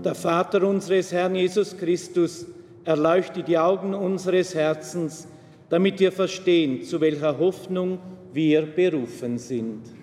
Und der Vater unseres Herrn Jesus Christus erleuchte die Augen unseres Herzens, damit wir verstehen, zu welcher Hoffnung wir berufen sind.